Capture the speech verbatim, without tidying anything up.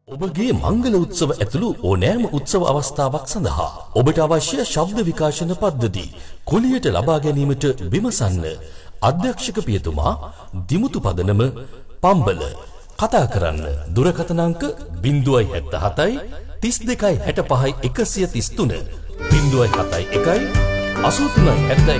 ඔබගේ මංගල උත්සව ඇතුළු ඕනෑම උත්සව අවස්ථාවක් සඳහා ඔබට අවශ්‍ය ශබ්ද විකාශන පද්ධති කුලියට ලබා ගැනීමට විමසන්න. අධ්‍යක්ෂක පියතුමා දිමුතු පදනම පම්බල. කතා කරන්න දුරකථන අංක zero seven seven තිස් දෙකයි හැට පහයි එකසිය තිස් තුන zero seven seven එකයි අසූ තුනයි හැත්තෑ